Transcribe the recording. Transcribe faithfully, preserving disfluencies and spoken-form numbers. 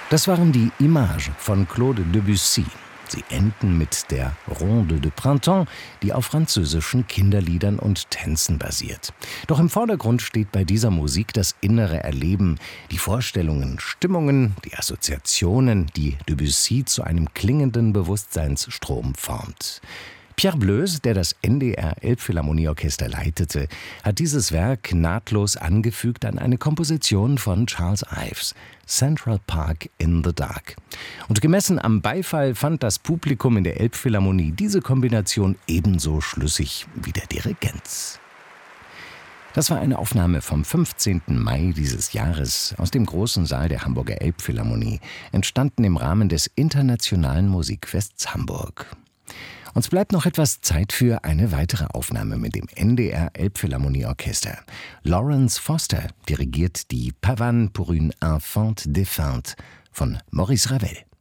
Das waren die Images von Claude Debussy. Sie enden mit der Ronde de Printemps, die auf französischen Kinderliedern und Tänzen basiert. Doch im Vordergrund steht bei dieser Musik das innere Erleben, die Vorstellungen, Stimmungen, die Assoziationen, die Debussy zu einem klingenden Bewusstseinsstrom formt. Pierre Bleuse, der das N D R Elbphilharmonieorchester leitete, hat dieses Werk nahtlos angefügt an eine Komposition von Charles Ives, Central Park in the Dark. Und gemessen am Beifall fand das Publikum in der Elbphilharmonie diese Kombination ebenso schlüssig wie der Dirigent. Das war eine Aufnahme vom fünfzehnten Mai dieses Jahres aus dem großen Saal der Hamburger Elbphilharmonie, entstanden im Rahmen des Internationalen Musikfests Hamburg. Uns bleibt noch etwas Zeit für eine weitere Aufnahme mit dem N D R Elbphilharmonieorchester. Lawrence Foster dirigiert die Pavane pour une enfant défunte von Maurice Ravel.